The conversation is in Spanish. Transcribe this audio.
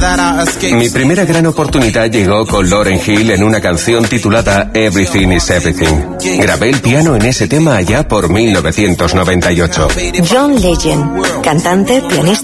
Mi primera gran oportunidad llegó con Lauryn Hill en una canción titulada Everything is Everything. Grabé el piano en ese tema allá por 1998. John Legend, cantante, pianista